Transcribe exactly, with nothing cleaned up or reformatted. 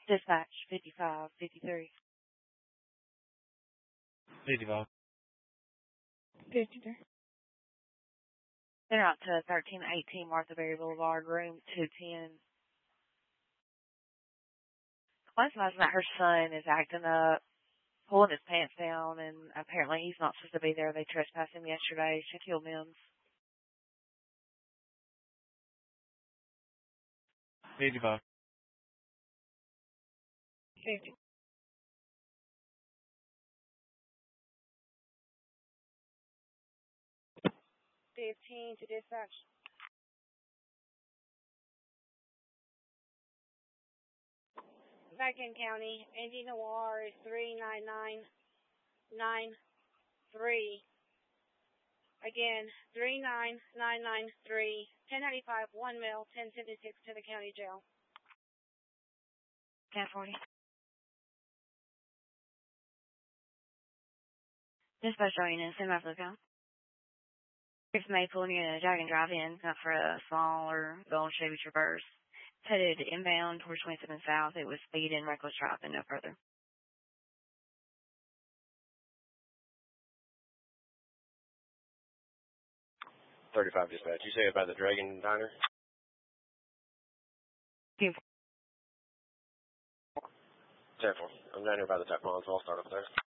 Dispatch fifty-five fifty-three. fifty-five. fifty-three. They're out to thirteen eighteen Martha Berry Boulevard, room two ten. Classifies that her son is acting up, pulling his pants down, and apparently he's not supposed to be there. They trespassed him yesterday. Shaquille Mims. fifty-five. fifty. fifteen to dispatch. Vatican County, Indy Noir is three nine nine nine three. Again, three nine nine nine three. ten ninety-five, one mil, ten seventy-six to the county jail. ten forty. Dispatch joining in, send out for the count. Here's May pulling in a Jag and Drive in, not for a smaller gold Chevy Traverse. Headed inbound towards twenty-seven South. It was speeding, reckless driving, no further. thirty-five dispatch. You say about the Dragon Diner? ten ten four. I'm down here by the tap on, so I'll start up there.